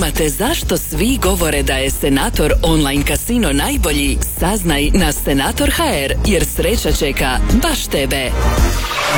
znate zašto svi govore da je Senator online kasino najbolji? Saznaj na Senator.hr jer sreća čeka baš tebe.